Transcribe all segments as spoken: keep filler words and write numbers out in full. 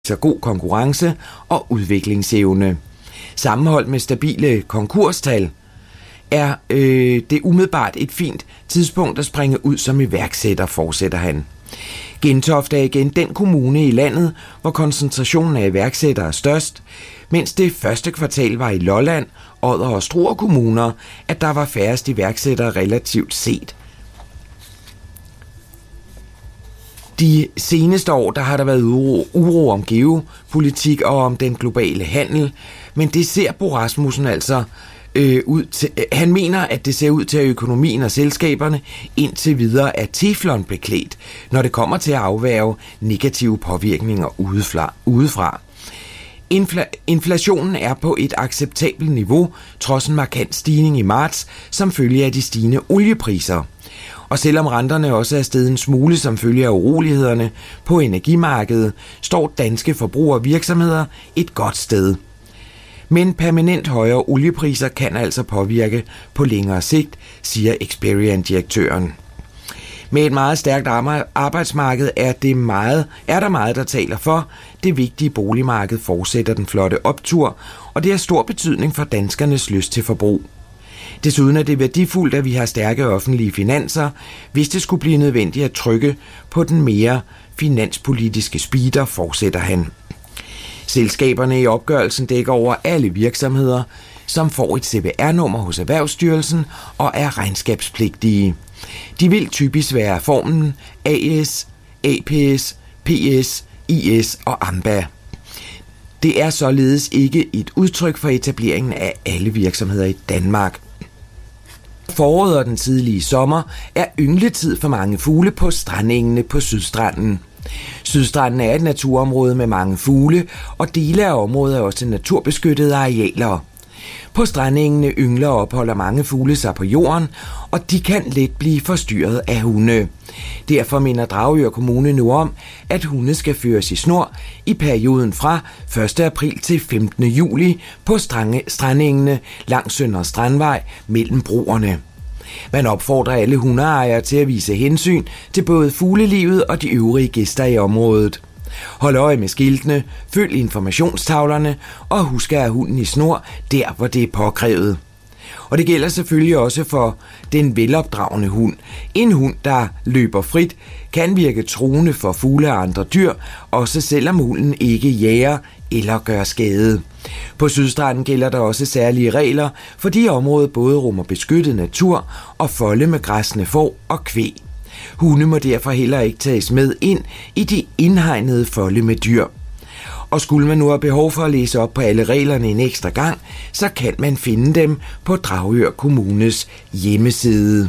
så god konkurrence og udviklingsevne. Sammenholdt med stabile konkurstal er øh, det umiddelbart et fint tidspunkt at springe ud som iværksætter, fortsætter han. Gentofte er igen den kommune i landet, hvor koncentrationen af iværksættere er størst, mens det første kvartal var i Lolland, Odder og Struer kommuner, at der var færrest iværksættere relativt set. De seneste år der har der været uro, uro om geopolitik og om den globale handel, men det ser Bo Rasmussen altså øh, ud til. Han mener, at det ser ud til, at økonomien og selskaberne indtil videre er teflonbeklædt, når det kommer til at afværge negative påvirkninger udefra. udefra. Infla- inflationen er på et acceptabelt niveau, trods en markant stigning i marts, som følge af de stigende oliepriser. Og selvom renterne også er steget en smule som følge af urolighederne på energimarkedet, står danske forbrugere og virksomheder et godt sted. Men permanent højere oliepriser kan altså påvirke på længere sigt, siger Experian-direktøren. Med et meget stærkt arbejdsmarked er, det meget, er der meget, der taler for. Det vigtige boligmarked fortsætter den flotte optur, og det har stor betydning for danskernes lyst til forbrug. Desuden er det værdifuldt, at vi har stærke offentlige finanser, hvis det skulle blive nødvendigt at trykke på den mere finanspolitiske speeder, fortsætter han. Selskaberne i opgørelsen dækker over alle virksomheder, som får et C V R-nummer hos Erhvervsstyrelsen og er regnskabspligtige. De vil typisk være formen A S, A P S, P S, I S og A M B A. Det er således ikke et udtryk for etableringen af alle virksomheder i Danmark. Foråret og den tidlige sommer er yngletid for mange fugle på strandengene på Sydstranden. Sydstranden er et naturområde med mange fugle, og dele af området er også naturbeskyttede arealer. På strandengene yngler og opholder mange fugle sig på jorden, og de kan let blive forstyrret af hunde. Derfor minder Dragør Kommune nu om, at hunde skal føres i snor i perioden fra første april til femtende juli på strandengene langs Søndre Strandvej mellem broerne. Man opfordrer alle hundeejere til at vise hensyn til både fuglelivet og de øvrige gæster i området. Hold øje med skiltene, følg informationstavlerne og husk at have hunden i snor der, hvor det er påkrævet. Og det gælder selvfølgelig også for den velopdragne hund. En hund, der løber frit, kan virke truende for fugle og andre dyr, også selvom hunden ikke jager eller gør skade. På Sydstranden gælder der også særlige regler, fordi området både rummer beskyttet natur og folde med græssende får og kvæg. Hunde må derfor heller ikke tages med ind i de indhegnede folde med dyr. Og skulle man nu have behov for at læse op på alle reglerne en ekstra gang, så kan man finde dem på Dragør Kommunes hjemmeside.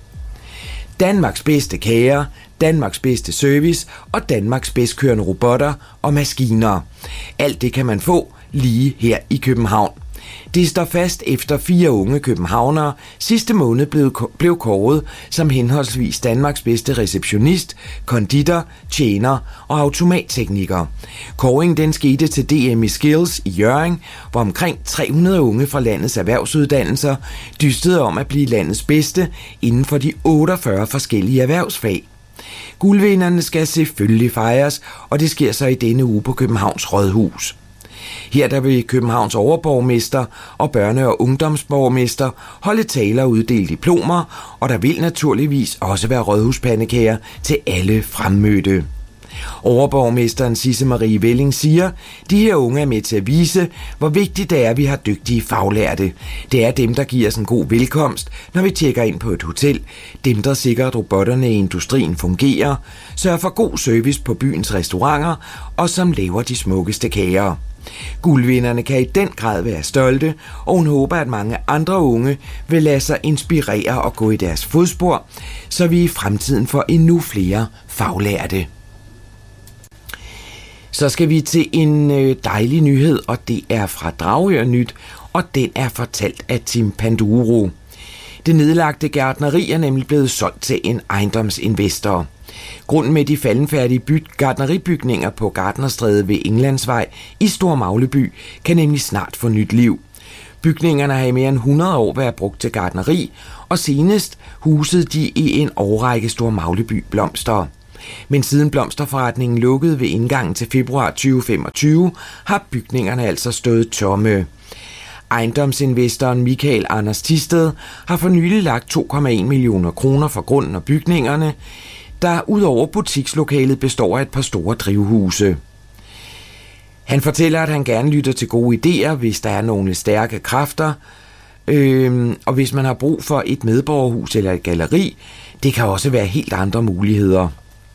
Danmarks bedste kager, Danmarks bedste service og Danmarks bedst kørende robotter og maskiner. Alt det kan man få lige her i København. Det står fast efter fire unge københavnere sidste måned blev, blev kåret som henholdsvis Danmarks bedste receptionist, konditor, tjener og automattekniker. Kåringen den skete til D M i Skills i Hjørring, hvor omkring tre hundrede unge fra landets erhvervsuddannelser dystede om at blive landets bedste inden for de otteogfyrre forskellige erhvervsfag. Guldvinderne skal selvfølgelig fejres, og det sker så i denne uge på Københavns Rådhus. Her der vil Københavns overborgmester og børne- og ungdomsborgmester holde taler og uddele diplomer, og der vil naturligvis også være rådhuspandekager til alle fremmødte. Overborgmesteren Sisse Marie Velling siger, de her unge er med til at vise, hvor vigtigt det er, at vi har dygtige faglærte. Det er dem, der giver os en god velkomst, når vi tjekker ind på et hotel. Dem, der sikrer, at robotterne i industrien fungerer, sørger for god service på byens restauranter og som laver de smukkeste kager. Guldvinderne kan i den grad være stolte, og hun håber, at mange andre unge vil lade sig inspirere og gå i deres fodspor, så vi i fremtiden får endnu flere faglærte. Så skal vi til en dejlig nyhed, og det er fra Dragør Nyt, og den er fortalt af Tim Panduro. Det nedlagte gartneri er nemlig blevet solgt til en ejendomsinvestor. Grunden med de faldenfærdige by- gartneribygninger på Gartnerstræde ved Englandsvej i Store Magleby kan nemlig snart få nyt liv. Bygningerne har i mere end hundrede år været brugt til gartneri, og senest husede de i en årrække Store Magleby blomster. Men siden blomsterforretningen lukkede ved indgangen til februar tyve femogtyve, har bygningerne altså stået tomme. Ejendomsinvestoren Michael Anders Thisted har for nylig lagt to komma en millioner kroner for grunden og bygningerne, der udover butikslokalet består af et par store drivhuse. Han fortæller, at han gerne lytter til gode idéer, hvis der er nogle stærke kræfter, øhm, og hvis man har brug for et medborgerhus eller et galleri. Det kan også være helt andre muligheder.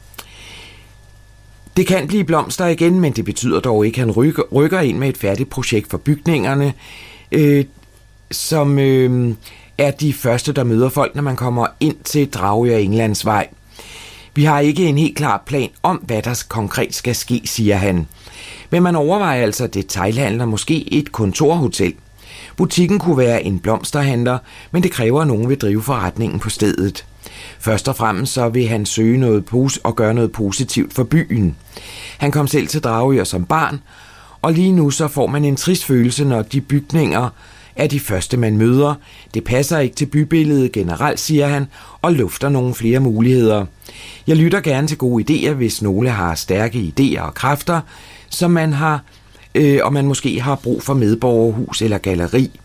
Det kan blive blomster igen, men det betyder dog ikke, at han rykker, rykker ind med et færdigt projekt for bygningerne, øh, som øh, er de første, der møder folk, når man kommer ind til Dragør Englandsvej. Vi har ikke en helt klar plan om, hvad der konkret skal ske, siger han. Men man overvejer altså detailhandel og måske et kontorhotel. Butikken kunne være en blomsterhandler, men det kræver, at nogen vil drive forretningen på stedet. Først og fremmest så vil han søge noget pos- og gøre noget positivt for byen. Han kom selv til Dragør som barn, og lige nu så får man en trist følelse, når de bygninger er de første, man møder. Det passer ikke til bybilledet generelt, siger han, og lufter nogle flere muligheder. Jeg lytter gerne til gode idéer, hvis nogle har stærke idéer og kræfter, som man har, øh, og man måske har brug for medborgerhus eller galleri.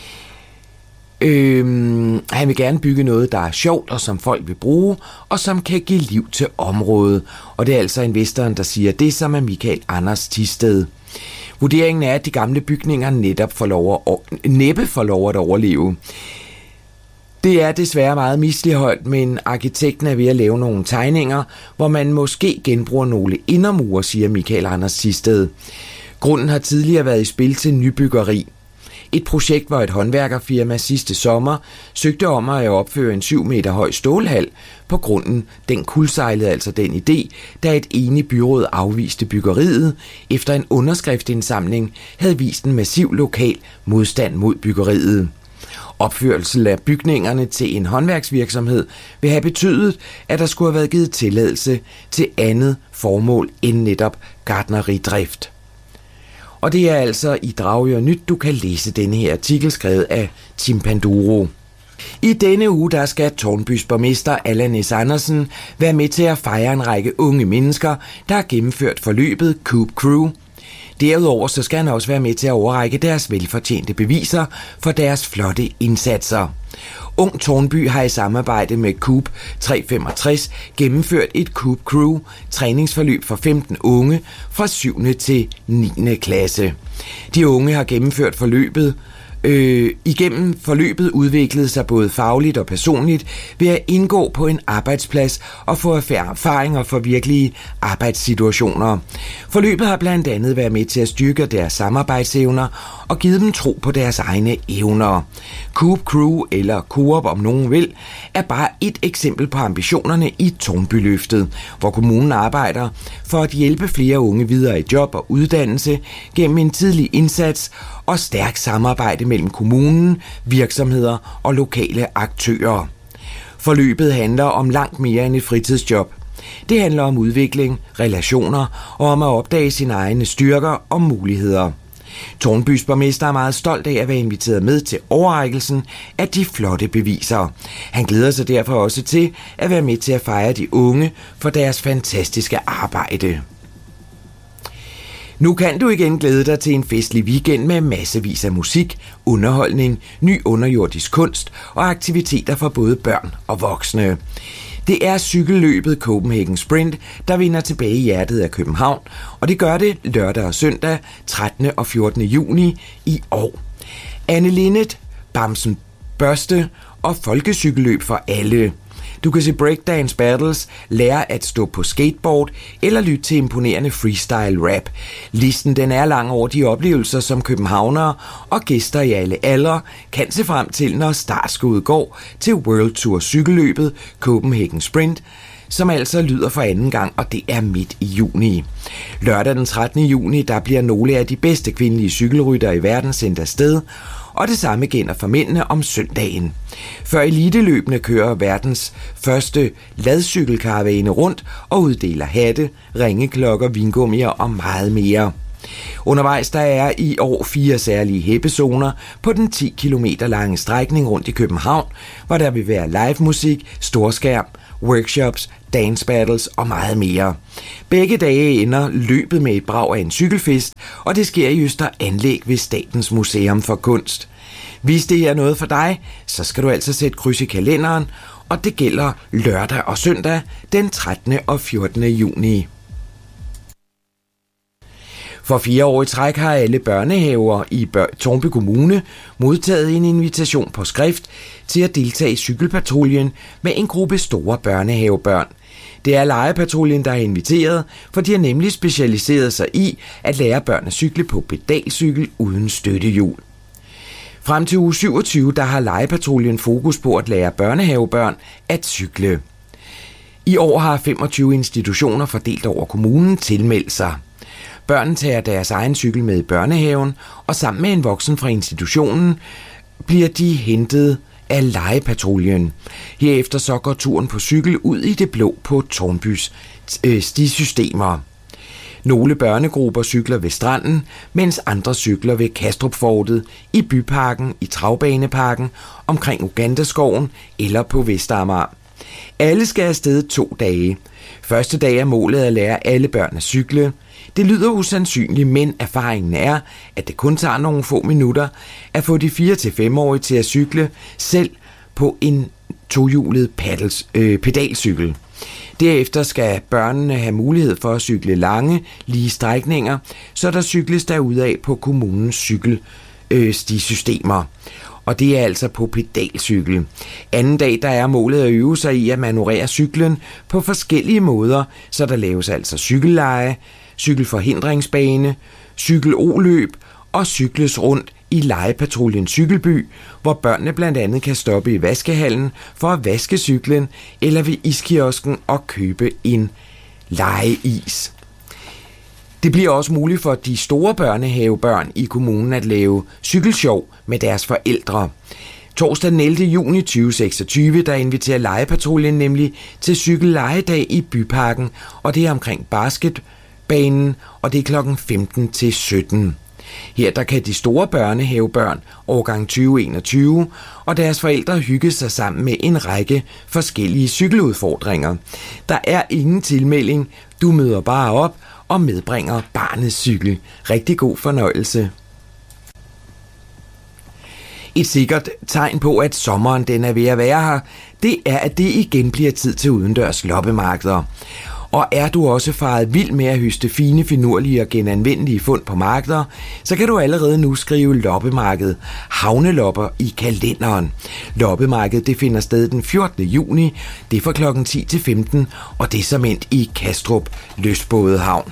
Øh, han vil gerne bygge noget, der er sjovt og som folk vil bruge, og som kan give liv til området. Og det er altså investoren, der siger det, som er Michael Anders Thisted. Vurderingen er, at de gamle bygninger netop får lov at, næppe får lov at overleve. Det er desværre meget misligholdt, men arkitekten er ved at lave nogle tegninger, hvor man måske genbruger nogle indermure, siger Michael Anders Thisted. Grunden har tidligere været i spil til nybyggeri. Et projekt, hvor et håndværkerfirma sidste sommer søgte om at opføre en syv meter høj stålhal på grunden. Den kuldsejlede altså den idé, da et enigt byråd afviste byggeriet, efter en underskriftsindsamling havde vist en massiv lokal modstand mod byggeriet. Opførelsen af bygningerne til en håndværksvirksomhed vil have betydet, at der skulle have været givet tilladelse til andet formål end netop gartneridrift. Og det er altså i Dragør Nyt, du kan læse denne her artikel skrevet af Tim Panduro. I denne uge der skal Tårnbys borgmester Allan S. Andersen være med til at fejre en række unge mennesker, der har gennemført forløbet Coop Crew. Derudover så skal han også være med til at overrække deres velfortjente beviser for deres flotte indsatser. Ung Tårnby har i samarbejde med Coop tre femogtres gennemført et Coop Crew træningsforløb for femten unge fra syvende til niende klasse. De unge har gennemført forløbet Øh, igennem forløbet udviklede sig både fagligt og personligt ved at indgå på en arbejdsplads og få erfaringer for virkelige arbejdssituationer. Forløbet har blandt andet været med til at styrke deres samarbejdsevner og givet dem tro på deres egne evner. Coop Crew, eller Coop om nogen vil, er bare et eksempel på ambitionerne i Tårnbyløftet, hvor kommunen arbejder for at hjælpe flere unge videre i job og uddannelse gennem en tidlig indsats og stærk samarbejde mellem kommunen, virksomheder og lokale aktører. Forløbet handler om langt mere end et fritidsjob. Det handler om udvikling, relationer og om at opdage sine egne styrker og muligheder. Tårnbys borgmester er meget stolt af at være inviteret med til overrækkelsen af de flotte beviser. Han glæder sig derfor også til at være med til at fejre de unge for deres fantastiske arbejde. Nu kan du igen glæde dig til en festlig weekend med massevis af musik, underholdning, ny underjordisk kunst og aktiviteter for både børn og voksne. Det er cykelløbet Copenhagen Sprint, der vinder tilbage i hjertet af København, og det gør det lørdag og søndag trettende og fjortende juni i år. Anne Linnet, Bamsen Børste og folkecykelløb for alle. Du kan se breakdance battles, lære at stå på skateboard eller lytte til imponerende freestyle rap. Listen den er lang over de oplevelser, som københavnere og gæster i alle aldre kan se frem til, når startskuddet går til World Tour cykelløbet Copenhagen Sprint, som altså lyder for anden gang, og det er midt i juni. Lørdag den trettende juni, der bliver nogle af de bedste kvindelige cykelryttere i verden sendt afsted, og det samme gælder for mændene om søndagen. Før eliteløbene kører verdens første ladcykelkaravane rundt og uddeler hatte, ringeklokker, vingummier og meget mere. Undervejs der er i år fire særlige hæppezoner på den ti kilometer lange strækning rundt i København, hvor der vil være live musik, storskærm, workshops, dance battles og meget mere. Begge dage ender løbet med et brag af en cykelfest, og det sker i Øster Anlæg ved Statens Museum for Kunst. Hvis det er noget for dig, så skal du altså sætte kryds i kalenderen, og det gælder lørdag og søndag den trettende og fjortende juni. For fire år i træk har alle børnehaver i Tårnby Kommune modtaget en invitation på skrift til at deltage i cykelpatruljen med en gruppe store børnehavebørn. Det er legepatruljen, der er inviteret, for de har nemlig specialiseret sig i at lære børn at cykle på pedalcykel uden støttehjul. Frem til uge syvogtyve, der har legepatruljen fokus på at lære børnehavebørn at cykle. I år har femogtyve institutioner fordelt over kommunen tilmeldt sig. Børnene tager deres egen cykel med i børnehaven, og sammen med en voksen fra institutionen bliver de hentet af legepatruljen. Herefter så går turen på cykel ud i det blå på Tårnbys øh, stisystemer. Nogle børnegrupper cykler ved stranden, mens andre cykler ved Kastrupfortet, i Byparken, i Travbaneparken, omkring Ugandaskoven eller på Vestamager. Alle skal afsted to dage. Første dag er målet at lære alle børn at cykle. Det lyder usandsynligt, men erfaringen er, at det kun tager nogle få minutter at få de fire til fem-årige til at cykle selv på en tohjulet paddles, øh, pedalcykel. Derefter skal børnene have mulighed for at cykle lange, lige strækninger, så der cykles derudaf på kommunens cykelstisystemer. Øh, og det er altså på pedalcykel. Anden dag, der er målet at øve sig i at manøvrere cyklen på forskellige måder, så der laves altså cykelleje, cykelforhindringsbane, cykeloløb og cykles rundt i legepatruljen Cykelby, hvor børnene blandt andet kan stoppe i vaskehallen for at vaske cyklen eller ved iskiosken og købe en legeis. Det bliver også muligt for de store børnehavebørn i kommunen at lave cykelsjov med deres forældre. Torsdag den ellevte juni to tusind og seksogtyve, der inviterer legepatruljen nemlig til cykellejedag i Byparken, og det er omkring basketbanen, og det er klokken femten til sytten. Her der kan de store børnehavebørn, årgang tyve enogtyve, og deres forældre hygge sig sammen med en række forskellige cykeludfordringer. Der er ingen tilmelding, du møder bare op og medbringer barnets cykel. Rigtig god fornøjelse. Et sikkert tegn på, at sommeren den er ved at være her, det er, at det igen bliver tid til udendørs loppemarkeder. Og er du også faret vild med at høste fine, finurlige og genanvendelige fund på markeder, så kan du allerede nu skrive loppemarked havnelopper i kalenderen. Loppemarkedet det finder sted den fjortende juni, det er fra klokken ti til femten, og det er som endt i Kastrup Lystbådehavn.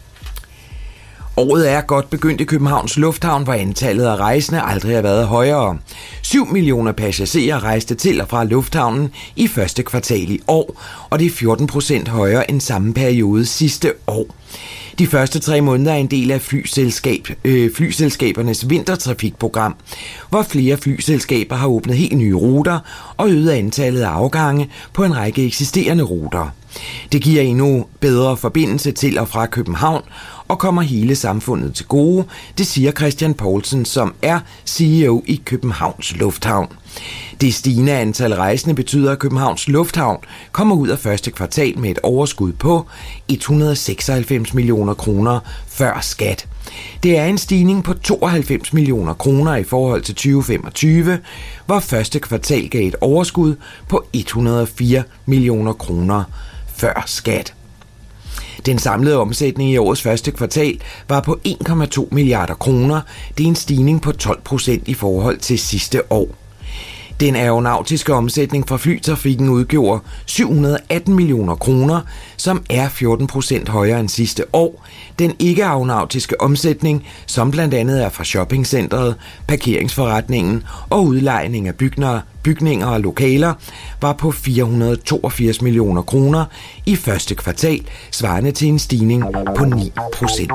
Året er godt begyndt i Københavns Lufthavn, hvor antallet af rejsende aldrig har været højere. syv millioner passagerer rejste til og fra lufthavnen i første kvartal i år, og det er fjorten procent højere end samme periode sidste år. De første tre måneder er en del af flyselskab, øh, flyselskabernes vintertrafikprogram, hvor flere flyselskaber har åbnet helt nye ruter og øget antallet af afgange på en række eksisterende ruter. Det giver endnu bedre forbindelse til og fra København og kommer hele samfundet til gode, det siger Christian Poulsen, som er C E O i Københavns Lufthavn. Det stigende antal rejsende betyder, at Københavns Lufthavn kommer ud af første kvartal med et overskud på et hundrede og seksoghalvfems millioner kroner før skat. Det er en stigning på tooghalvfems millioner kroner i forhold til tyve femogtyve, hvor første kvartal gav et overskud på et hundrede og fire millioner kroner før skat. Den samlede omsætning i årets første kvartal var på en komma to milliarder kroner. Det er en stigning på tolv procent i forhold til sidste år. Den aeronautiske omsætning fra flytrafikken udgjorde syv hundrede og atten millioner kroner, som er fjorten procent højere end sidste år. Den ikke-aeronautiske omsætning, som blandt andet er fra shoppingcentret, parkeringsforretningen og udlejning af bygninger, bygninger og lokaler, var på fire hundrede og toogfirs millioner kroner i første kvartal, svarende til en stigning på ni procent.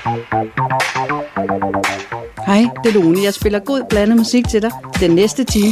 Hej, det er Lone. Jeg spiller god blandet musik til dig den næste time.